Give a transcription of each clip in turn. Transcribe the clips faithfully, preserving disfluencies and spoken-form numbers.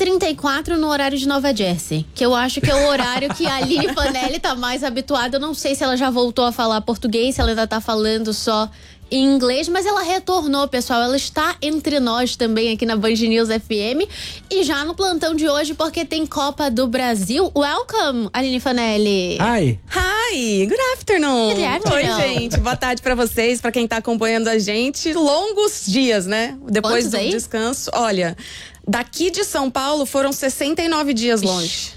trinta e quatro no horário de Nova Jersey, que eu acho que é o horário que a Aline Fanelli tá mais habituada. Eu não sei se ela já voltou a falar português, se ela ainda tá falando só em inglês, mas ela retornou, pessoal. Ela está entre nós também aqui na Band News F M e já no plantão de hoje, porque tem Copa do Brasil. Welcome, Aline Fanelli. Hi. Hi, good afternoon. Good afternoon. Oi, gente. Boa tarde pra vocês, pra quem tá acompanhando a gente. Longos dias, né? Depois Quantos do aí? descanso. Olha, daqui de São Paulo foram sessenta e nove dias longe.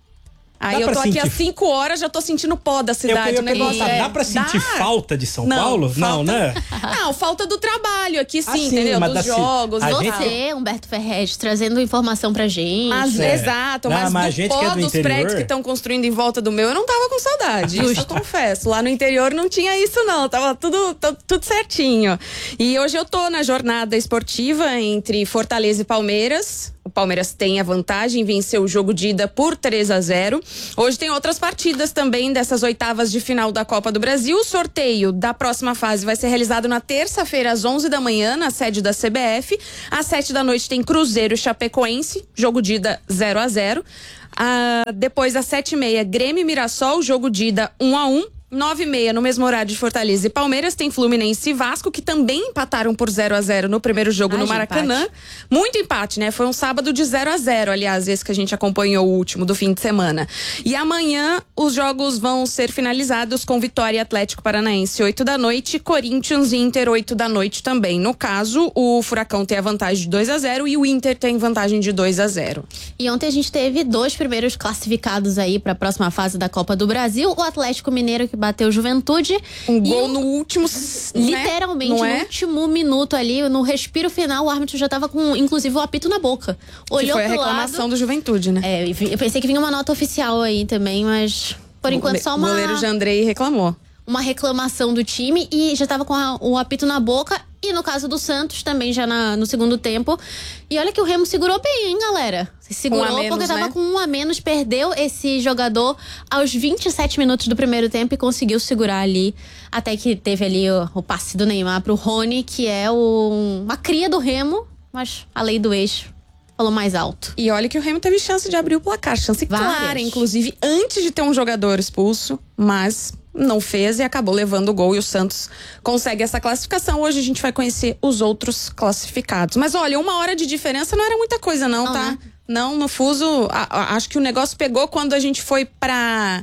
Aí Dá eu pra tô aqui sentir- há cinco horas, já tô sentindo pó da Eu cidade, queria né? perguntar, É, dá pra sentir dá. falta de São Não, Paulo? falta- Não, né? Não, falta do trabalho aqui, sim, Ah, sim, entendeu? mas Dos da ci- jogos. a do gente- tal. Você, Humberto Ferretti, trazendo informação pra gente. Mas, É. Exato, Não, mas, mas a do gente que é pó do dos interior- prédios que estão construindo em volta do meu, eu não tava com saudade. Isso eu confesso. Lá no interior não tinha isso, não. Tava tudo, t- tudo certinho. E hoje eu tô na jornada esportiva entre Fortaleza e Palmeiras. O Palmeiras tem a vantagem, venceu o jogo de ida por três a zero. Hoje tem outras partidas também dessas oitavas de final da Copa do Brasil. O sorteio da próxima fase vai ser realizado na terça-feira, às onze da manhã, na sede da C B F. Às sete da noite tem Cruzeiro e Chapecoense, jogo de ida zero a zero. Ah, depois, às sete e meia, Grêmio e Mirassol, jogo de ida um a um. Nove e meia, no mesmo horário de Fortaleza e Palmeiras, tem Fluminense e Vasco, que também empataram por zero a zero no primeiro jogo Ai, no de Maracanã. empate. Muito empate, né? Foi um sábado de zero a zero, aliás, esse que a gente acompanhou o último do fim de semana. E amanhã os jogos vão ser finalizados com Vitória e Atlético Paranaense, oito da noite, Corinthians e Inter, oito da noite também. No caso, o Furacão tem a vantagem de dois a zero e o Inter tem vantagem de dois a zero. E ontem a gente teve dois primeiros classificados aí para a próxima fase da Copa do Brasil. O Atlético Mineiro, que bateu Juventude. Um e gol o- no último... Literalmente, Não no é? último minuto ali, no respiro final, o árbitro já tava com, inclusive, o apito na boca. Que Olhou foi a pro reclamação lado. do Juventude, né? É, eu pensei que vinha uma nota oficial aí também, mas por enquanto só O uma, goleiro Jandrei reclamou. uma reclamação do time e já tava com a- o apito na boca. E no caso do Santos, também já na- no segundo tempo. E olha que o Remo segurou bem, hein, galera? Se segurou Um a menos, porque tava né? com um a menos, perdeu esse jogador aos vinte e sete minutos do primeiro tempo e conseguiu segurar ali. Até que teve ali o, o passe do Neymar pro Rony, que é o, uma cria do Remo, mas a lei do ex falou mais alto. E olha que o Remo teve chance de abrir o placar, chance Várias. clara, inclusive antes de ter um jogador expulso, mas não fez e acabou levando o gol e o Santos consegue essa classificação. Hoje a gente vai conhecer os outros classificados. Mas olha, uma hora de diferença não era muita coisa não, Não, tá? né? Não, no fuso, a- a- acho que o negócio pegou quando a gente foi pra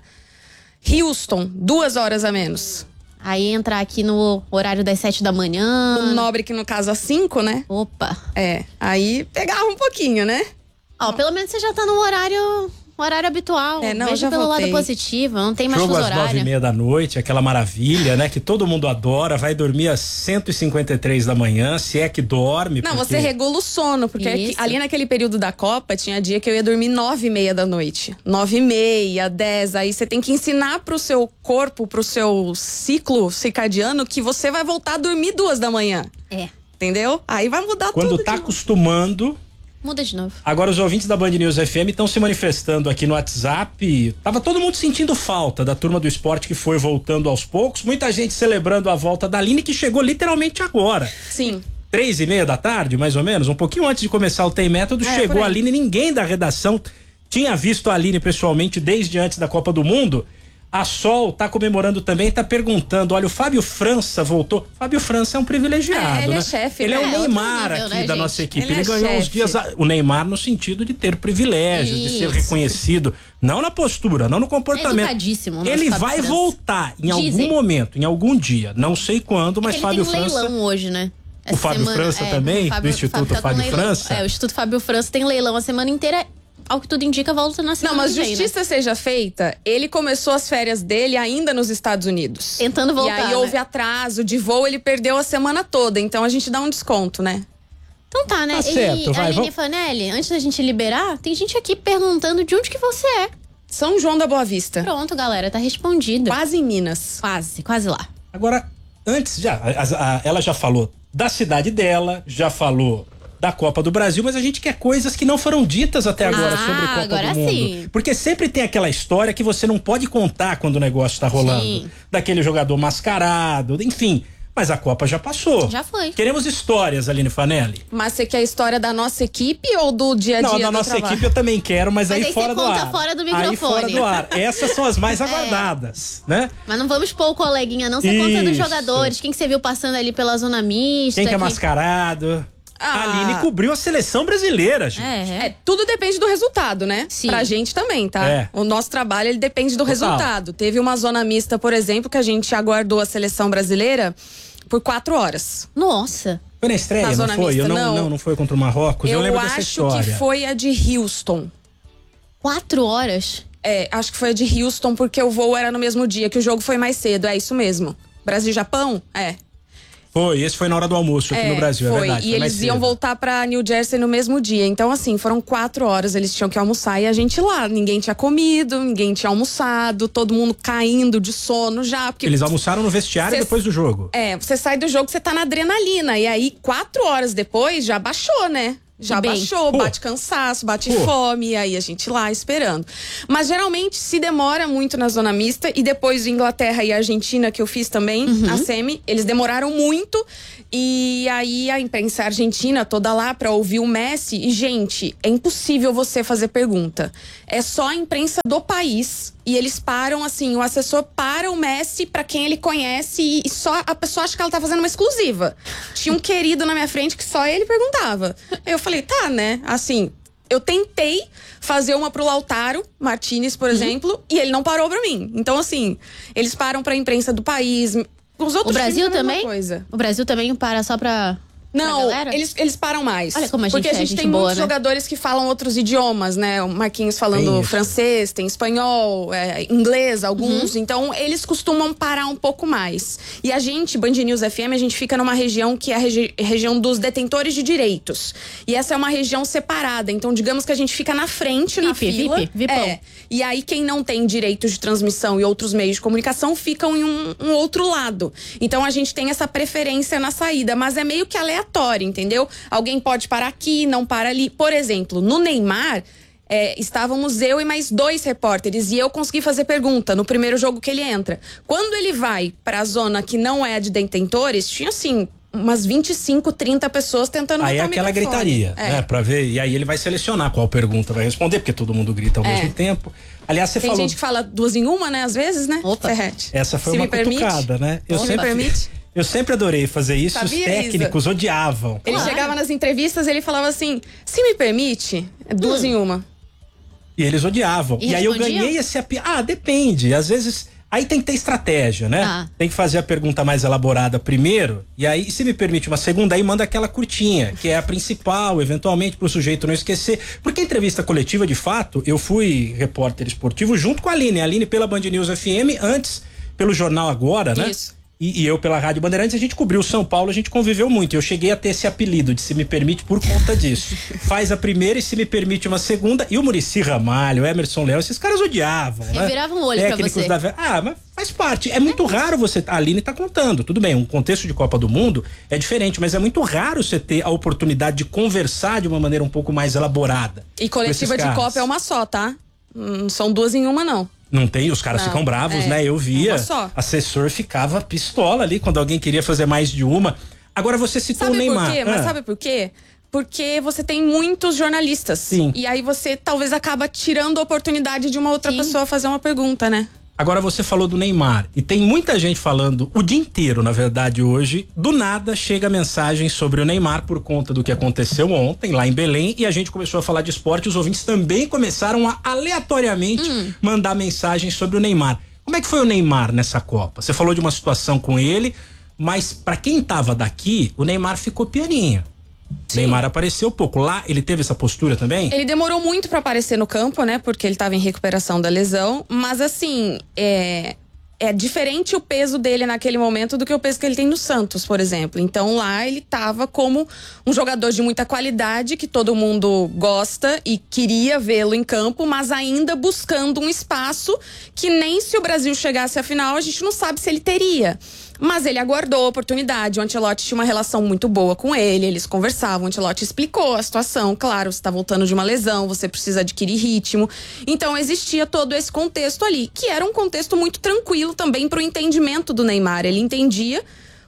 Houston, duas horas a menos. Aí entrar aqui no horário das sete da manhã. O Nobre, que no caso às cinco, né? Opa. É, aí pegava um pouquinho, né? Ó, pelo menos você já tá no horário, horário habitual. É, não, eu Veja já pelo voltei. lado positivo, não tem mais Jogo fuso às nove e horário. meia da noite, aquela maravilha, né? Que todo mundo adora, vai dormir às cento e cinquenta e três da manhã, se é que dorme. Não, porque- você regula o sono, porque aqui- Isso. ali naquele período da Copa tinha dia que eu ia dormir nove e meia da noite. Nove e meia, dez, aí você tem que ensinar pro seu corpo, pro seu ciclo circadiano que você vai voltar a dormir duas da manhã, É, entendeu? Aí vai mudar Quando tudo. tá de- acostumando. muda de novo. Agora os ouvintes da Band News F M estão se manifestando aqui no WhatsApp. Tava todo mundo sentindo falta da turma do esporte que foi voltando aos poucos. Muita gente celebrando a volta da Aline, que chegou literalmente agora. Sim. Três e meia da tarde, mais ou menos, um pouquinho antes de começar o Tem Método, É, chegou por a aí. Aline. Ninguém da redação tinha visto a Aline pessoalmente desde antes da Copa do Mundo. A Sol tá comemorando também, tá perguntando, olha, o Fábio França voltou. Fábio França é um privilegiado, É, ele é né? chefe, Ele é né? o É, outro Neymar nível, aqui né, da gente? nossa equipe. Ele Ele, é ganhou uns chefe. dias, a- o Neymar no sentido de ter privilégio, de ser Isso. reconhecido, não na postura, não no comportamento. Educadíssimo, nosso Ele Fábio vai França. voltar em algum Dizem. momento, em algum dia, não sei quando, mas Ele Fábio tem um França. leilão hoje, né? Essa Fábio semana- França é, também? o Fábio- Do Instituto tá com Fábio leilão. França? É, o Instituto Fábio França tem leilão a semana inteira. Ao que tudo indica, volta na Não, semana mas que vem, né? justiça seja feita, ele começou as férias dele ainda nos Estados Unidos. Tentando voltar, E aí né? houve atraso de voo, ele perdeu a semana toda, então a gente dá um desconto, né? Então tá, né? Tá certo, e vai, Aline vamos- Fanelli, antes da gente liberar, tem gente aqui perguntando de onde que você é. São João da Boa Vista. Pronto, galera, tá respondido. Quase em Minas. Quase, quase lá. Agora, antes, já, a- a- ela já falou da cidade dela, já falou da Copa do Brasil, mas a gente quer coisas que não foram ditas até agora Ah, sobre a Copa agora do Mundo. sim. Porque sempre tem aquela história que você não pode contar quando o negócio tá rolando. Sim. Daquele jogador mascarado, enfim. Mas a Copa já passou. Já foi. Queremos histórias, Aline Fanelli. Mas você quer a história da nossa equipe ou do dia a dia? Não, da do nossa trabalho? equipe eu também quero, mas, Mas aí, aí fora você do conta ar. fora do Aí microfone. fora do ar. Essas são as mais aguardadas, é. né? Mas não vamos pôr o coleguinha, não. Você conta dos jogadores. Quem que você viu passando ali pela zona mista? Quem que é que... mascarado? Ah. A Aline cobriu a seleção brasileira, gente. É, é. É, tudo depende do resultado, né? Sim. Pra gente também, tá? É. O nosso trabalho, ele depende do Total. resultado. Teve uma zona mista, por exemplo, que a gente aguardou a seleção brasileira por quatro horas. Nossa. Foi na estreia, Na não zona foi? mista, Eu não, não. não, não foi contra o Marrocos. Eu, Eu lembro dessa acho história. que foi a de Houston. Quatro horas? É, acho que foi a de Houston, porque o voo era no mesmo dia, que o jogo foi mais cedo. É isso mesmo. Brasil e Japão? É. Foi, esse foi na hora do almoço aqui É, no Brasil, foi. é verdade. E foi mais eles iam cedo. voltar pra New Jersey no mesmo dia. Então, assim, foram quatro horas, eles tinham que almoçar e a gente lá. Ninguém tinha comido, ninguém tinha almoçado, todo mundo caindo de sono já. Porque Eles almoçaram no vestiário Cês- depois do jogo. É, você sai do jogo, você tá na adrenalina. E aí, quatro horas depois, já baixou, né? Já Bem. baixou, Pô. bate cansaço, bate Pô. fome, e aí a gente lá esperando. Mas geralmente se demora muito na zona mista, e depois Inglaterra e Argentina, que eu fiz também, a semi, eles demoraram muito. E aí a imprensa argentina toda lá pra ouvir o Messi. E, gente, é impossível você fazer pergunta. É só a imprensa do país. E eles param, assim, o assessor para o Messi pra quem ele conhece. E, e só a pessoa acha que ela tá fazendo uma exclusiva. Tinha um querido na minha frente que só ele perguntava. Eu falei, tá, né? Assim, eu tentei fazer uma pro Lautaro Martinez, por exemplo, e ele não parou pra mim. Então, assim, eles param pra imprensa do país. Os outros O Brasil times é a mesma também? Coisa. O Brasil também para só pra. Não, pra galera? eles, eles param mais. Olha como a gente Porque a é gente gente tem boa, muitos né? jogadores que falam outros idiomas, né? O Marquinhos falando Tem isso. francês, tem espanhol, é, inglês, alguns. Uhum. Então, eles costumam parar um pouco mais. E a gente, Band News F M, a gente fica numa região que é a regi- região dos detentores de direitos. E essa é uma região separada. Então, digamos que a gente fica na frente, na V I P, fila. V I P, vipão. É. E aí, quem não tem direitos de transmissão e outros meios de comunicação ficam em um, um outro lado. Então, a gente tem essa preferência na saída, mas é meio que aleatório, entendeu? Alguém pode parar aqui, não para ali. Por exemplo, no Neymar, é, estávamos eu e mais dois repórteres e eu consegui fazer pergunta no primeiro jogo que ele entra. Quando ele vai para a zona que não é de detentores, tinha assim umas vinte e cinco, trinta pessoas tentando Aí é botar o aquela microfone. gritaria, É. né? Pra ver. E aí ele vai selecionar qual pergunta vai responder, porque todo mundo grita ao É. mesmo tempo. Aliás, você Tem falou. gente que fala duas em uma, né? Às vezes, né? Opa. Ferrete. Essa foi Se uma me permite? cutucada, né? Eu Se sempre, me permite? eu sempre adorei fazer isso, Sabia, os técnicos odiavam. Ele Claro. chegava nas entrevistas e ele falava assim: se me permite, é duas Hum. em uma. E eles odiavam. E E, aí eu respondiam? ganhei esse api... Ah, depende. Às vezes. Aí tem que ter estratégia, né? Ah. Tem que fazer a pergunta mais elaborada primeiro. E aí, se me permite uma segunda, aí manda aquela curtinha, que é a principal, eventualmente, pro sujeito não esquecer. Porque a entrevista coletiva, de fato, eu fui repórter esportivo junto com a Aline. A Aline pela Band News F M, antes pelo Jornal Agora, né? Isso. E, e eu pela Rádio Bandeirantes, a gente cobriu São Paulo, a gente conviveu muito. Eu cheguei a ter esse apelido de Se Me Permite por conta disso. Faz a primeira e Se Me Permite uma segunda. E o Muricy Ramalho, o Emerson Leão, esses caras odiavam, né? Reviravam o olho pra Técnicos você. da ve- Ah, mas faz parte. É muito raro você... A Aline tá contando. Tudo bem, um contexto de Copa do Mundo é diferente, mas é muito raro você ter a oportunidade de conversar de uma maneira um pouco mais elaborada. E com esses coletiva de caras. Copa é uma só, tá? Não são duas em uma, não. Não tem, os caras Não, ficam bravos, é, né? Eu via. uma só. Assessor ficava pistola ali quando alguém queria fazer mais de uma. Agora você citou Sabe o Neymar. por quê? Mas Ah, sabe por quê? Porque você tem muitos jornalistas. Sim. E aí você talvez acaba tirando a oportunidade de uma outra Sim. pessoa fazer uma pergunta, né? Agora você falou do Neymar. E tem muita gente falando o dia inteiro, na verdade, hoje. Do nada chega mensagem sobre o Neymar por conta do que aconteceu ontem, lá em Belém. E a gente começou a falar de esporte. Os ouvintes também começaram a aleatoriamente Hum. mandar mensagens sobre o Neymar. Como é que foi o Neymar nessa Copa? Você falou de uma situação com ele, mas pra quem tava daqui, o Neymar ficou pianinho. Sim. Neymar apareceu pouco. Lá ele teve essa postura também? Ele demorou muito pra aparecer no campo, né? Porque ele tava em recuperação da lesão. Mas assim, é. É diferente o peso dele naquele momento do que o peso que ele tem no Santos, por exemplo. Então lá ele tava como um jogador de muita qualidade, que todo mundo gosta e queria vê-lo em campo, mas ainda buscando um espaço que nem se o Brasil chegasse à final, a gente não sabe se ele teria. Mas ele aguardou a oportunidade. O Ancelotti tinha uma relação muito boa com ele, eles conversavam. O Ancelotti explicou a situação. Claro, você está voltando de uma lesão, você precisa adquirir ritmo. Então existia todo esse contexto ali, que era um contexto muito tranquilo também para o entendimento do Neymar. Ele entendia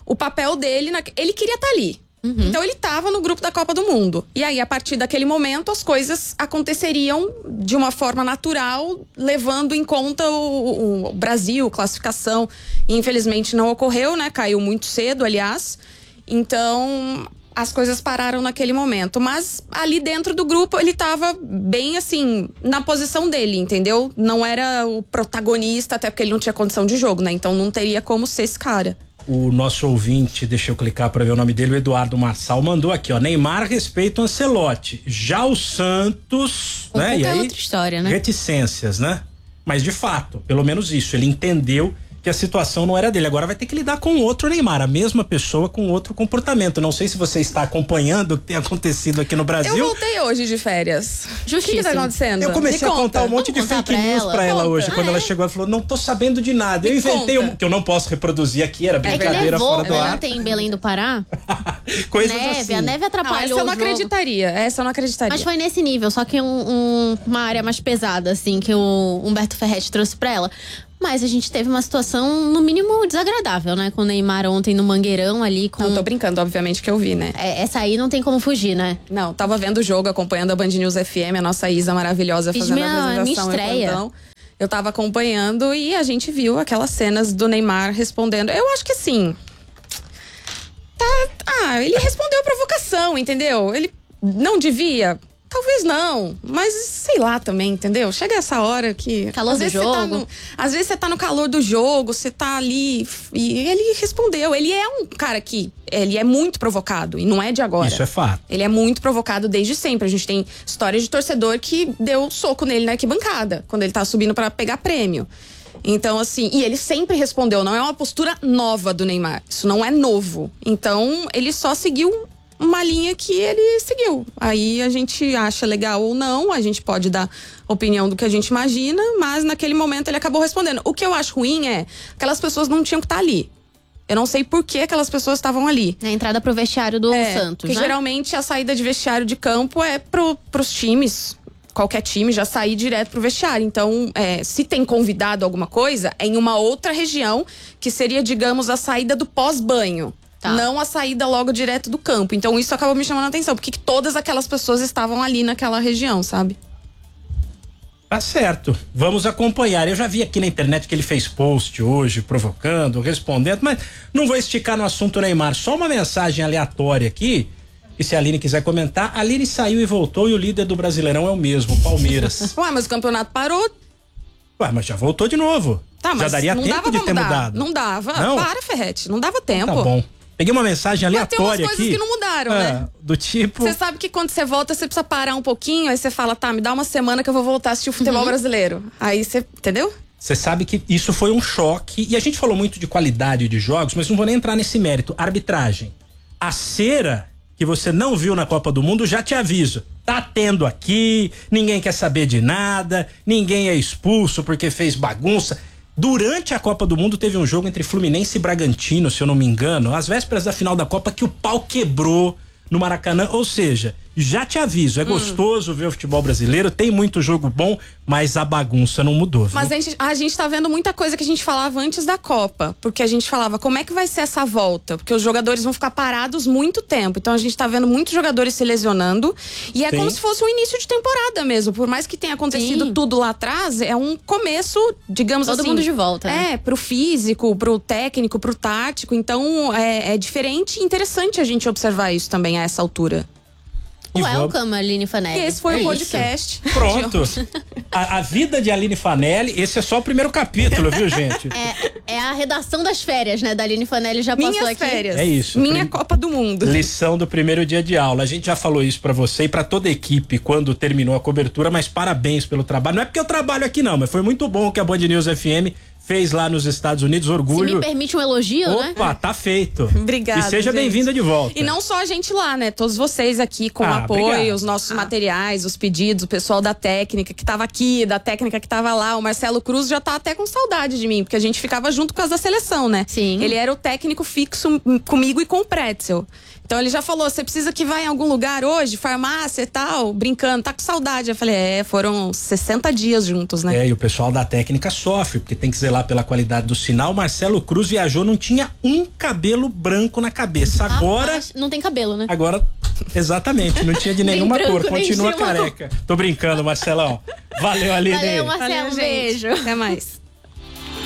o papel dele, na, ele queria estar ali. Uhum. Então ele estava no grupo da Copa do Mundo. E aí, a partir daquele momento, as coisas aconteceriam de uma forma natural, levando em conta o, o Brasil, classificação. E, infelizmente não ocorreu, né? Caiu muito cedo, aliás. Então, as coisas pararam naquele momento. Mas ali dentro do grupo, ele estava bem assim, na posição dele, entendeu? Não era o protagonista, até porque ele não tinha condição de jogo, né? Então não teria como ser esse cara. O nosso ouvinte, deixa eu clicar para ver o nome dele, o Eduardo Marçal, mandou aqui, ó, Neymar respeita o Ancelotti. Já o Santos, um né? E é aí, outra história, né? reticências, né? Mas de fato, pelo menos isso, ele entendeu que a situação não era dele. Agora vai ter que lidar com outro Neymar, a mesma pessoa com outro comportamento. Não sei se você está acompanhando o que tem acontecido aqui no Brasil. Eu voltei hoje de férias. Justíssimo. O que, que tá acontecendo? Eu comecei Me a contar conta. um monte Vamos de contar fake pra news ela? pra ela Conta. hoje. Ah, Quando é? ela chegou, ela falou, não tô sabendo de nada. Eu Me inventei conta. um que eu não posso reproduzir aqui, era É que brincadeira levou fora do ar. ontem em Belém do Pará. Coisas Neve, assim. a neve Não, atrapalhou essa eu não o jogo. acreditaria. Essa eu não acreditaria. Mas foi nesse nível, só que um, um- uma área mais pesada, assim, que o Humberto Ferretti trouxe pra ela. Mas a gente teve uma situação, no mínimo, desagradável, né? Com o Neymar ontem no Mangueirão ali com. Não, tô brincando, obviamente que eu vi, né? É, essa aí não tem como fugir, né? Não, tava vendo o jogo, acompanhando a Band News F M, a nossa Isa maravilhosa Fiz fazendo minha- a apresentação. minha estreia. Então, eu tava acompanhando e a gente viu aquelas cenas do Neymar respondendo. Eu acho que assim. Tá, ah, ele respondeu provocação, entendeu? Ele não devia. Talvez não, mas sei lá também, entendeu? Chega essa hora que. Calor às do vezes você tá jogo. no- às vezes você tá no calor do jogo, você tá ali. E ele respondeu. Ele é um cara que. Ele é muito provocado, e não é de agora. Isso é fato. Ele é muito provocado desde sempre. A gente tem história de torcedor que deu soco nele na arquibancada, quando ele tá subindo pra pegar prêmio. Então, assim, e ele sempre respondeu, não é uma postura nova do Neymar. Isso não é novo. Então, ele só seguiu uma linha que ele seguiu. Aí a gente acha legal ou não, a gente pode dar opinião do que a gente imagina, mas naquele momento ele acabou respondendo. O que eu acho ruim é, aquelas pessoas não tinham que estar ali. Eu não sei por que aquelas pessoas estavam ali. A entrada pro vestiário do É, Santos, porque né? geralmente a saída de vestiário de campo é pro, pros times. Qualquer time já sair direto pro vestiário. Então, é, se tem convidado alguma coisa, é em uma outra região, que seria, digamos, a saída do pós-banho. Tá. Não a saída logo direto do campo. Então, isso acabou me chamando a atenção. Porque que todas aquelas pessoas estavam ali naquela região, sabe? Tá certo, vamos acompanhar. Eu já vi aqui na internet que ele fez post hoje, provocando, respondendo, mas não vou esticar no assunto Neymar. Só uma mensagem aleatória aqui, e se a Aline quiser comentar, a Aline saiu e voltou e o líder do Brasileirão é o mesmo, o Palmeiras. Ué, mas o campeonato parou. Ué, mas já voltou de novo. Tá, mas já daria não tempo dava de pra ter mudar. mudado. Não dava. Não? Para, Ferretti. Não dava tempo. Tá bom. Peguei uma mensagem Mas tem umas aleatória coisas aqui. que não mudaram, ah, né? Do tipo... Você sabe que quando você volta, você precisa parar um pouquinho, aí você fala, tá, me dá uma semana que eu vou voltar a assistir o futebol brasileiro. Aí você, entendeu? Você sabe que isso foi um choque. E a gente falou muito de qualidade de jogos, mas não vou nem entrar nesse mérito. Arbitragem. A cera que você não viu na Copa do Mundo, já te aviso. Tá tendo aqui, ninguém quer saber de nada, ninguém é expulso porque fez bagunça. Durante a Copa do Mundo teve um jogo entre Fluminense e Bragantino, se eu não me engano, às vésperas da final da Copa, que o pau quebrou no Maracanã. Ou seja, já te aviso, é hum. gostoso ver o futebol brasileiro, tem muito jogo bom, mas a bagunça não mudou, viu? Mas a gente, a gente tá vendo muita coisa que a gente falava antes da Copa, porque a gente falava, como é que vai ser essa volta? Porque os jogadores vão ficar parados muito tempo, então a gente tá vendo muitos jogadores se lesionando, e é Sim. como se fosse um início de temporada mesmo, por mais que tenha acontecido Sim. tudo lá atrás, é um começo, digamos Todo assim... mundo de volta, né? É, pro físico, pro técnico, pro tático, então é, é diferente e interessante a gente observar isso também a essa altura. E Welcome, Aline E Fanelli. esse foi É o isso. podcast. Pronto. A, a vida de Aline Fanelli, esse é só o primeiro capítulo, viu, gente? É, é a redação das férias, né? Da Aline Fanelli já passou Minhas aqui. férias. É isso. Minha Prim- Copa do Mundo. Lição do primeiro dia de aula. A gente já falou isso pra você e pra toda a equipe quando terminou a cobertura, mas parabéns pelo trabalho. Não é porque eu trabalho aqui não, mas foi muito bom o que a Band News F M fez lá nos Estados Unidos, orgulho. Se me permite um elogio, né? Opa, tá feito. Obrigada, E seja gente. bem-vinda de volta. E não só a gente lá, né? Todos vocês aqui com Ah, apoio, obrigado. os nossos materiais, os pedidos, o pessoal da técnica que tava aqui, da técnica que tava lá. O Marcelo Cruz já tá até com saudade de mim, porque a gente ficava junto por causa da seleção, né? Sim. Ele era o técnico fixo comigo e com o Pretzel. Então ele já falou, você precisa que vá em algum lugar hoje, farmácia e tal, brincando, tá com saudade. Eu falei, é, foram sessenta dias juntos, né? É, e o pessoal da técnica sofre, porque tem que zelar pela qualidade do sinal. Marcelo Cruz viajou, não tinha um cabelo branco na cabeça. Agora... Ah, não tem cabelo, né? Agora, exatamente, não tinha de nenhuma branco, cor, continua nem careca. Tô brincando, Marcelão. Valeu, Aline. Valeu, Marcelo, Valeu, um gente. beijo. Até mais.